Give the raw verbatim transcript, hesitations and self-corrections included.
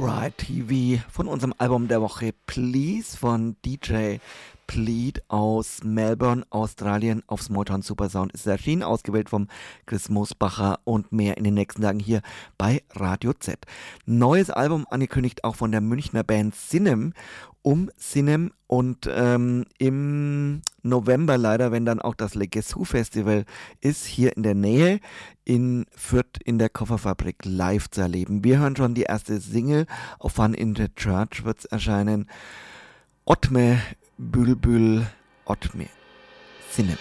Right T V von unserem Album der Woche Please von D J Pleat aus Melbourne, Australien auf Smalltown Supersound ist erschienen, ausgewählt vom Chris Mosbacher und mehr in den nächsten Tagen hier bei Radio Z. Neues Album angekündigt auch von der Münchner Band Sinem um Sinem und ähm, im November leider, wenn dann auch das Legesu Festival ist, hier in der Nähe in Fürth in der Kofferfabrik live zu erleben. Wir hören schon die erste Single, auf Fun in the Church wird es erscheinen. Otme Bülbül Otme Sinem.